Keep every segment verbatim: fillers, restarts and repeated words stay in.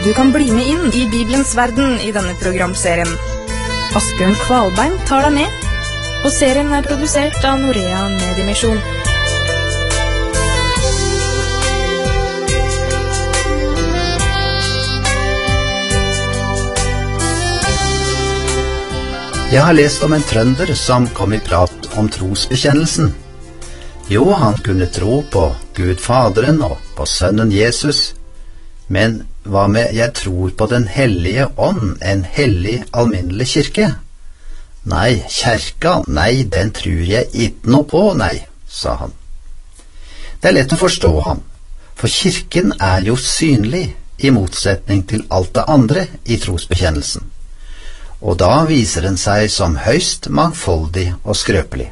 Du kan bli med inn i Bibelens verden i denne programserien. Asbjørn Kvalbein tar deg med, og serien er produsert av Norea Mediemisjon. Jeg har lest om en trønder som kom i prat om trosbekjennelsen. Jo, han kunne tro på Gud Faderen og på Sønnen Jesus, men hva med jeg tror på den hellige ånd, en hellig alminnelig kirke? Nei, kjerka, nei, den tror jeg ikke noe på, nei, sa han. Det er lett å forstå ham, for kirken er jo synlig i motsetning til alt det andre i trosbekjennelsen. Og da viser den seg som høyst mangfoldig og skrøpelig.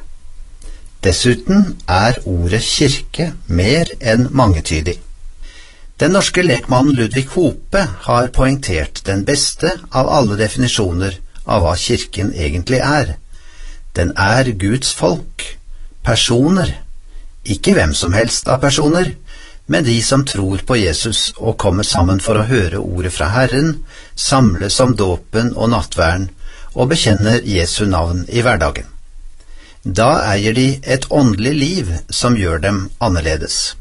Dessuten er ordet kirke mer enn mangetydig. Den norske lekmannen Ludvig Hope har poengtert den beste av alle definisjoner av hva kirken egentlig er. Den er Guds folk, personer, ikke hvem som helst av personer, men de som tror på Jesus og kommer sammen for å høre ordet fra Herren, samles om dåpen og nattverden og bekjenner Jesu navn i hverdagen. Da eier de et åndelig liv som gjør dem annerledes.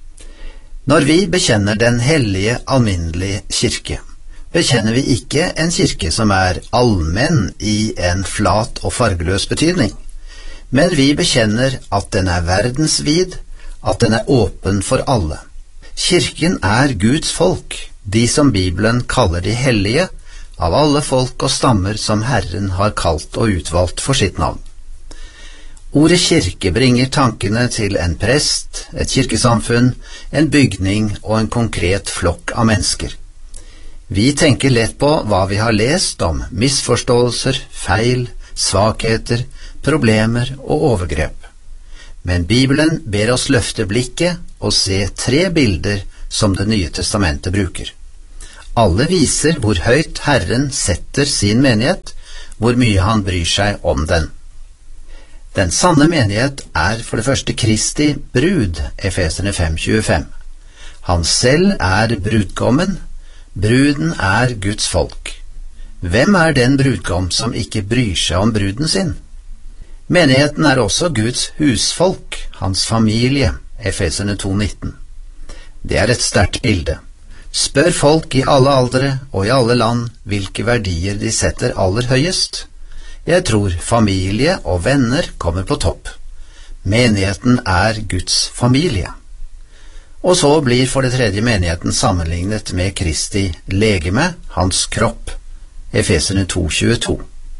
Når vi bekjenner den hellige, alminnelige kirke, bekjenner vi ikke en kirke som er allmenn i en flat og fargeløs betydning, men vi bekjenner at den er verdensvid, at den er åpen for alle. Kirken er Guds folk, de som Bibelen kaller de hellige, av alle folk og stammer som Herren har kalt og utvalgt for sitt navn. Ordet kirke bringer tankene til en prest, et kirkesamfunn, en bygning og en konkret flokk av mennesker. Vi tenker lett på hva vi har lest om misforståelser, feil, svakheter, problemer og overgrep. Men Bibelen ber oss løfte blikket og se tre bilder som Det nye testamentet bruker. Alle viser hvor høyt Herren setter sin menighet, hvor mye han bryr seg om den. Den sanne menighet er for det første Kristi brud, Efeserne fem tjuefem. Han selv er brudgommen, bruden er Guds folk. Hvem er den brudgom som ikke bryr seg om bruden sin? Menigheten er også Guds husfolk, hans familie, Efeserne to nitten. Det er et sterkt bilde. Spør folk i alle aldre og i alle land hvilke verdier de setter aller høyest. Jeg tror familie og venner kommer på topp. Menigheten er Guds familie. Og så blir for det tredje menigheten sammenlignet med Kristi legeme, hans kropp, Efeserne to tjueto.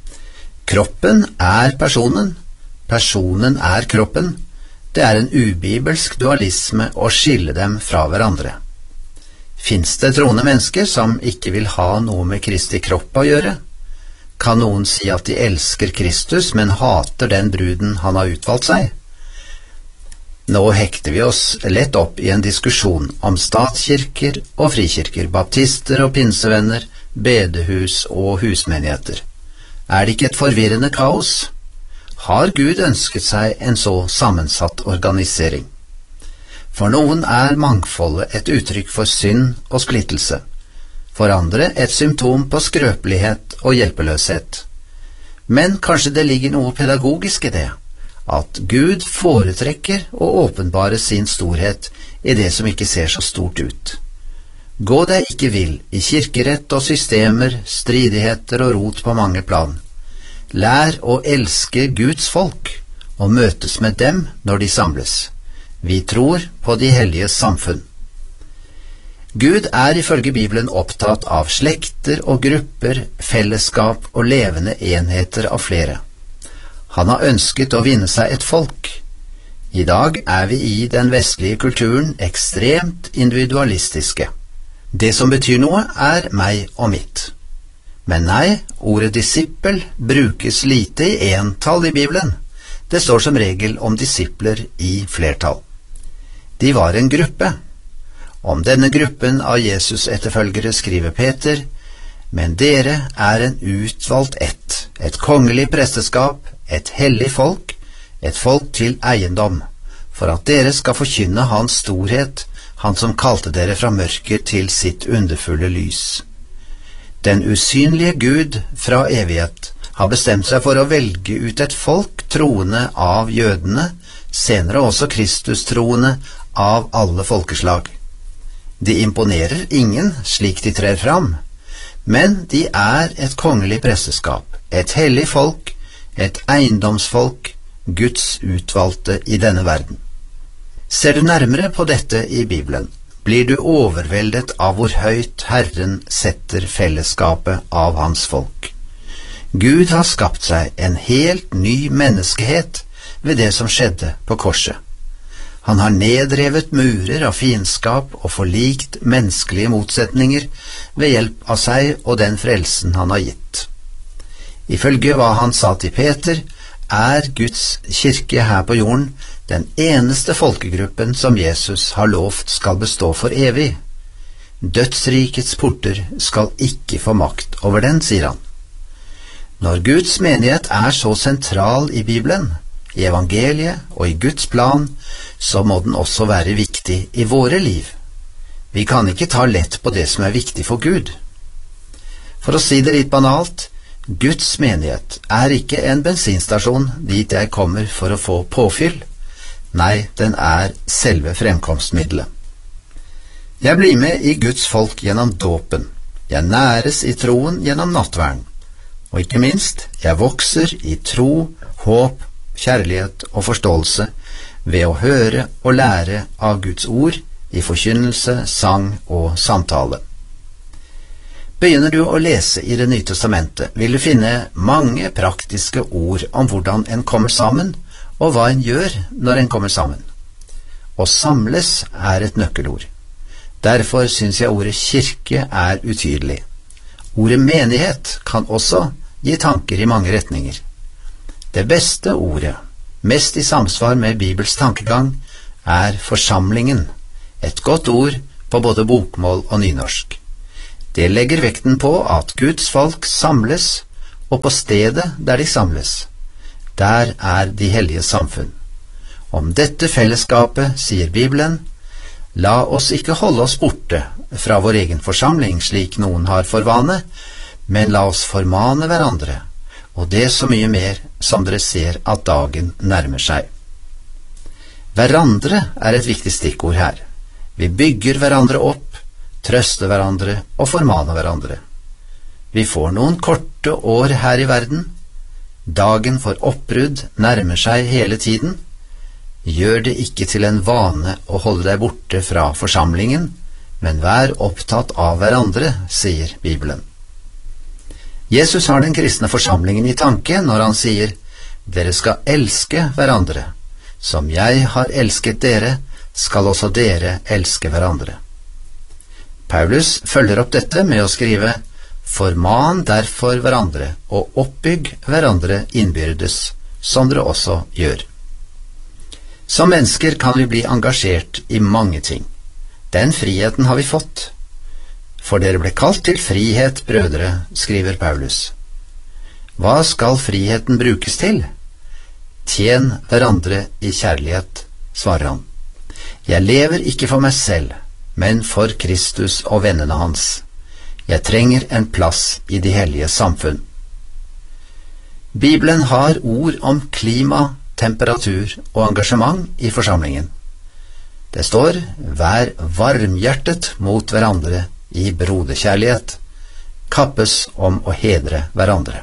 Kroppen er personen, personen er kroppen. Det er en ubibelsk dualisme å skille dem fra hverandre. Finnes det troende mennesker som ikke vil ha noe med Kristi kropp å gjøre? Kan noen si at de elsker Kristus, men hater den bruden han har utvalgt seg? Nå hekter vi oss lett opp i en diskusjon om statskirker og frikirker, baptister og pinsevenner, bedehus og husmenigheter. Er det ikke et forvirrende kaos? Har Gud ønsket seg en så sammensatt organisering? For noen er mangfoldet et uttrykk for synd og splittelse. For andre et symptom på skrøpelighet og hjelpeløshet. Men kanskje det ligger noe pedagogisk i det, at Gud foretrekker å åpenbare sin storhet i det som ikke ser så stort ut. Gå deg ikke vill i kirkerett og systemer, stridigheter og rot på mange plan. Lær å elske Guds folk og møtes med dem når de samles. Vi tror på de helliges samfunn. Gud er ifølge Bibelen opptatt av slekter og grupper, fellesskap og levende enheter av flere. Han har ønsket å vinne seg et folk. I dag er vi i den vestlige kulturen ekstremt individualistiske. Det som betyr noe er meg og mitt. Men nei, ordet disippel brukes lite i entall i Bibelen. Det står som regel om disipler i flertall. De var en gruppe. Om denne gruppen av Jesus etterfølgere skriver Peter, men dere er en utvalgt ett, et kongelig presteskap, et hellig folk, et folk til eiendom, for at dere skal forkynne hans storhet, han som kalte dere fra mørker til sitt underfulle lys. Den usynlige Gud fra evighet har bestemt seg for å velge ut et folk troende av jødene, senere også Kristus-troende av alle folkeslag. De imponerer ingen slik de trer fram, men de er et kongelig presteskap, et hellig folk, et eiendomsfolk, Guds utvalgte i denne verden. Ser du nærmere på dette i Bibelen, blir du overveldet av hvor høyt Herren setter fellesskapet av hans folk. Gud har skapt seg en helt ny menneskehet ved det som skjedde på korset. Han har nedrevet murer av fiendskap og forlikt menneskelige motsetninger ved hjelp av seg og den frelsen han har gitt. Ifølge hva han sa til Peter, er Guds kirke her på jorden den eneste folkegruppen som Jesus har lovt skal bestå for evig. Dødsrikets porter skal ikke få makt over den, sier han. Når Guds menighet er så sentral i Bibelen, i evangeliet og i Guds plan, så må den også være viktig i våre liv. Vi kan ikke ta lett på det som er viktig for Gud. For å si det litt banalt, Guds menighet er ikke en bensinstasjon dit jeg kommer for å få påfyll. Nei, den er selve fremkomstmiddelet. Jeg blir med i Guds folk gjennom dåpen. Jeg næres i troen gjennom nattverden. Og ikke minst, jeg vokser i tro, håp, kjærlighet og forståelse ved å høre og lære av Guds ord i forkynnelse, sang og samtale. Begynner du å lese i Det nye testamentet, vil du finne mange praktiske ord om hvordan en kommer sammen, og hva en gjør når en kommer sammen. Å samles er et nøkkelord. Derfor synes jeg ordet kirke er utydelig. Ordet menighet kan også gi tanker i mange retninger. Det beste ordet, mest i samsvar med Bibels tankegang, er forsamlingen, et godt ord på både bokmål og nynorsk. Det legger vekten på at Guds folk samles, og på stedet der de samles. Der er de hellige samfunn. Om dette fellesskapet sier Bibelen, la oss ikke holde oss borte fra vår egen forsamling slik noen har for vane, men la oss formane hverandre, og det så mye mer som dere ser at dagen nærmer seg. Hverandre er et viktig stikkord her. Vi bygger hverandre opp, trøste hverandre og formane hverandre. Vi får noen korte år her i verden. Dagen for oppbrudd nærmer seg hele tiden. Gjør det ikke til en vane å holde deg borte fra forsamlingen, men vær opptatt av hverandre, sier Bibelen. Jesus har den kristne forsamlingen i tanke når han sier, dere skal elske hverandre. Som jeg har elsket dere, skal også dere elske hverandre. Paulus følger opp dette med å skrive, forman derfor hverandre, og oppbygg hverandre innbyrdes, som dere også gjør. Som mennesker kan vi bli engasjert i mange ting. Den friheten har vi fått. For dere ble kalt til frihet, brødre, skriver Paulus. Hva skal friheten brukes til? Tjen hverandre i kjærlighet, svarer han. Jeg lever ikke for meg selv, men for Kristus og vennene hans. Jeg trenger en plass i de hellige samfunn. Bibelen har ord om klima, temperatur og engasjement i forsamlingen. Det står, vær varmhjertet mot hverandre i broderkjærlighet, kappes om å hedre hverandre.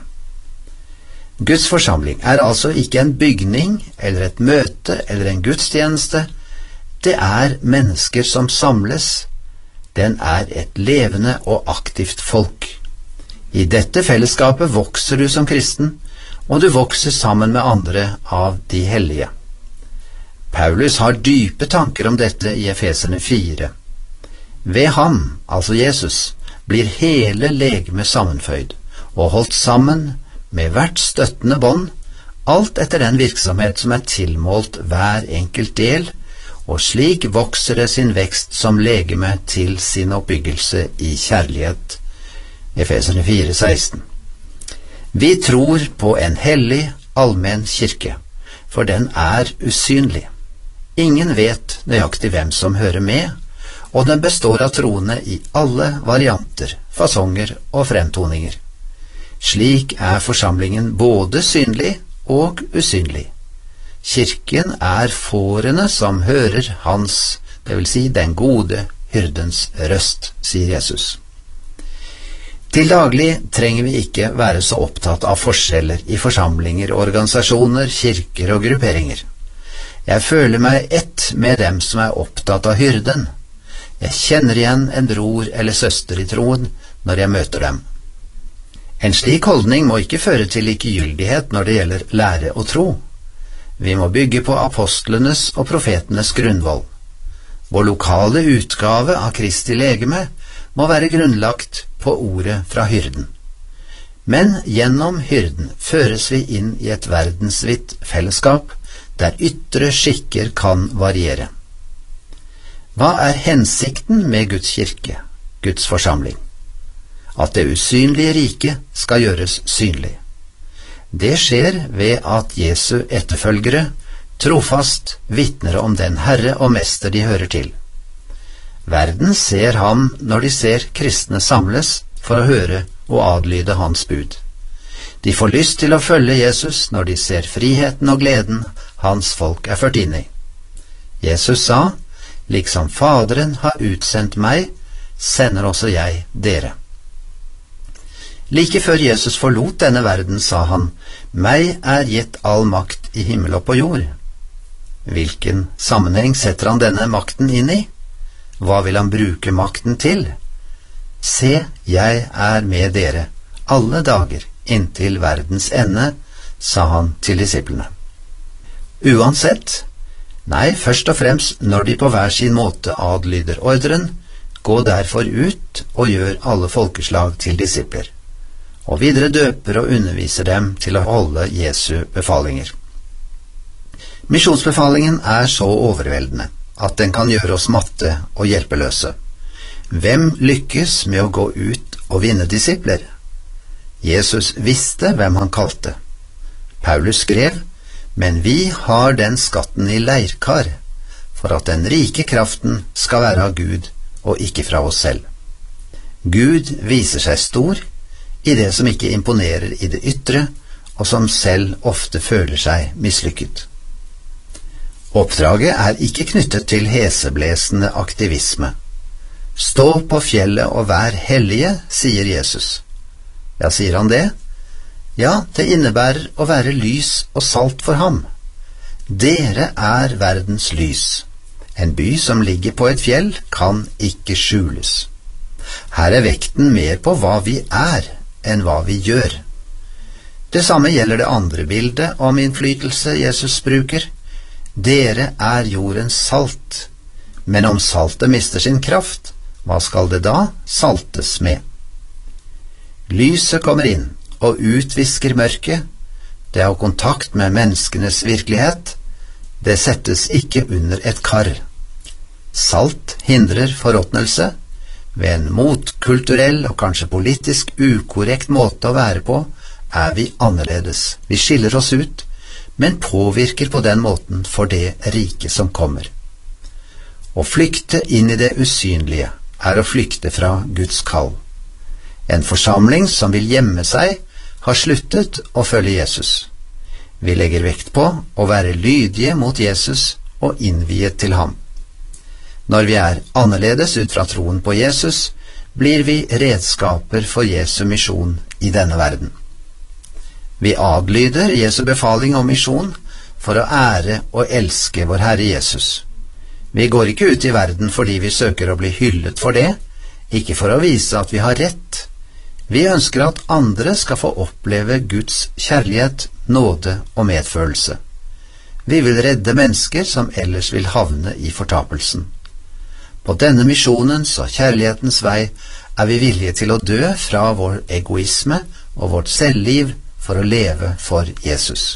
Guds forsamling er altså ikke en bygning, eller et møte, eller en gudstjeneste. Det er mennesker som samles. Den er et levende og aktivt folk. I dette fellesskapet vokser du som kristen, og du vokser sammen med andre av de hellige. Paulus har dype tanker om dette i Efeserne fire. Ved ham, altså Jesus, blir hele legemet sammenføyd og holdt sammen med hvert støttende bånd, alt etter den virksomhet som er tilmålt hver enkelt del, og slik vokser det sin vekst som legeme til sin oppbyggelse i kjærlighet. Efeserne fire seksten. Vi tror på en hellig, allmenn kirke, for den er usynlig. Ingen vet nøyaktig hvem som hører med, og den består av troende i alle varianter, fasonger og fremtoninger. Slik er forsamlingen både synlig og usynlig. Kirken er fårene som hører hans, det vil si den gode hyrdens røst, sier Jesus. Til daglig trenger vi ikke være så opptatt av forskjeller i forsamlinger, organisasjoner, kirker og grupperinger. Jeg føler meg ett med dem som er opptatt av hyrden. Jeg kjenner igjen en bror eller søster i troen når jeg møter dem. En slik holdning må ikke føre til likegyldighet når det gjelder lære og tro. Vi må bygge på apostlenes og profetenes grunnvoll. Vår lokale utgave av Kristi legeme må være grunnlagt på ordet fra hyrden. Men gjennom hyrden føres vi inn i et verdensvidt fellesskap der ytre skikker kan variere. Hva er hensikten med Guds kirke, Guds forsamling? At det usynlige riket skal gjøres synlig. Det skjer ved at Jesu etterfølgere trofast vitner om den Herre og Mester de hører til. Verden ser ham når de ser kristne samles for å høre og adlyde hans bud. De får lyst til å følge Jesus når de ser friheten og gleden hans folk er ført inn i. Jesus sa, liksom Faderen har utsendt meg, sender også jeg dere. Like før Jesus forlot denne verden, sa han, meg er gitt all makt i himmel og på jord. Hvilken sammenheng setter han denne makten inn i? Hva vil han bruke makten til? Se, jeg er med dere alle dager inntil verdens ende, sa han til disiplene. Uansett, nei, først og fremst når de på hver sin måte adlyder ordren, gå derfor ut og gjør alle folkeslag til disipler, og videre døper og underviser dem til å holde Jesu befalinger. Misjonsbefalingen er så overveldende at den kan gjøre oss matte og hjelpeløse. Hvem lykkes med å gå ut og vinne disipler? Jesus visste hvem han kalte. Paulus skrev, men vi har den skatten i leirkar, for at den rike kraften skal være av Gud og ikke fra oss selv. Gud viser seg stor i det som ikke imponerer i det ytre, og som selv ofte føler seg mislykket. Oppdraget er ikke knyttet til heseblesende aktivisme. Stå på fjellet og vær hellige, sier Jesus. Ja, sier han det? Ja, det innebærer å være lys og salt for ham. Dere er verdens lys. En by som ligger på et fjell kan ikke skjules. Her er vekten mer på hva vi er, enn hva vi gjør. Det samme gjelder det andre bildet om innflytelse Jesus bruker. Dere er jordens salt, men om saltet mister sin kraft, hva skal det da saltes med? Lyset kommer inn og utvisker mørket. Det har kontakt med menneskenes virkelighet. Det settes ikke under et kar. Salt hindrer forråtnelse. Ved en motkulturell og kanskje politisk ukorrekt måte å være på, er vi annerledes. Vi skiller oss ut, men påvirker på den måten for det rike som kommer. Å flykte inn i det usynlige er å flykte fra Guds kall. En forsamling som vil gjemme seg, har sluttet å følge Jesus. Vi legger vekt på å være lydige mot Jesus og innviet til ham. Når vi er annerledes ut fra troen på Jesus, blir vi redskaper for Jesu misjon i denne verden. Vi adlyder Jesu befaling om misjon for å ære og elske vår Herre Jesus. Vi går ikke ut i verden fordi vi søker å bli hyllet for det, ikke for å vise at vi har rett. Vi ønsker at andre skal få oppleve Guds kjærlighet, nåde og medfølelse. Vi vil redde mennesker som ellers vil havne i fortapelsen. På denne misjonens og kjærlighetens vei er vi villige til å dø fra vår egoisme og vårt selvliv for å leve for Jesus.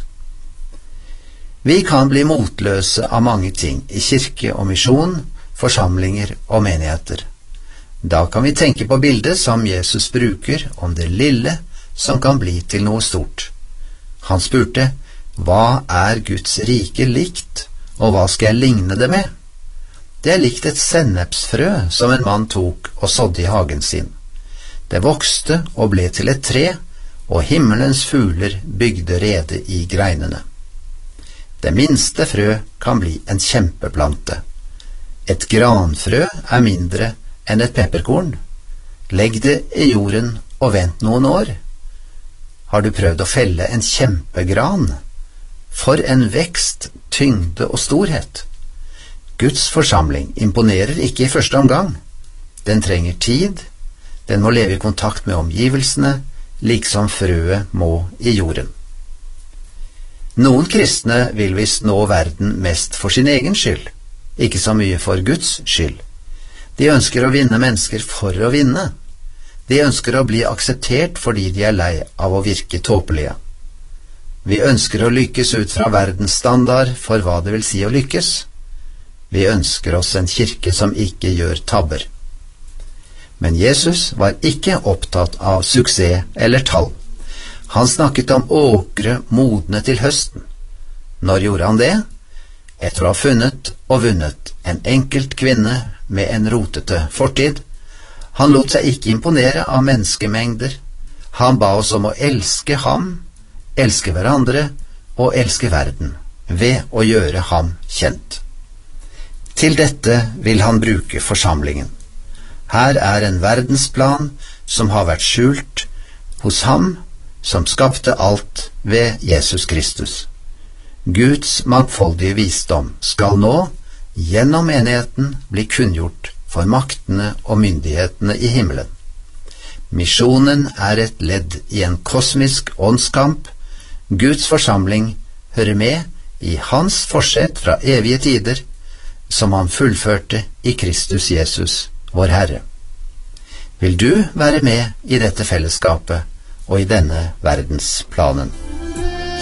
Vi kan bli motløse av mange ting i kirke og misjon, forsamlinger og menigheter. Da kan vi tenke på bildet som Jesus bruker om det lille som kan bli til noe stort. Han spurte, hva er Guds rike likt, og hva skal jeg ligne det med? Det er likt et sennepsfrø som en mann tok og sådde i hagen sin. Det vokste og ble til et tre, og himmelens fugler bygde rede i greinene. Det minste frø kan bli en kjempeplante. Et granfrø er mindre enn et pepperkorn. Legg det i jorden og vent noen år. Har du prøvd å felle en kjempegran? For en vekst, tyngde og storhet! Guds forsamling imponerer ikke i første omgang. Den trenger tid, den må leve i kontakt med omgivelsene, liksom frøet må i jorden. Noen kristne vil visst nå verden mest for sin egen skyld, ikke så mye for Guds skyld. De ønsker å vinne mennesker for å vinne. De ønsker å bli akseptert fordi de er lei av å virke tåpelige. Vi ønsker å lykkes ut fra verdens standard for hva det vil si å lykkes. Vi ønsker oss en kirke som ikke gjør tabber. Men Jesus var ikke opptatt av suksess eller tall. Han snakket om åkre modne til høsten. Når gjorde han det? Etter å ha funnet og vunnet en enkelt kvinne med en rotete fortid. Han lot seg ikke imponere av menneskemengder. Han ba oss om å elske ham, elske hverandre og elske verden, ved å gjøre ham kjent. Til dette vil han bruke forsamlingen. Her er en verdensplan som har vært skjult hos ham som skapte alt ved Jesus Kristus. Guds mangfoldige visdom skal nå, gjennom menigheten, bli kunngjort for maktene og myndighetene i himmelen. Misjonen er et ledd i en kosmisk åndskamp. Guds forsamling hører med i hans forsett fra evige tider, som han fullførte i Kristus Jesus, vår Herre. Vil du være med i dette fellesskapet og i denne verdensplanen?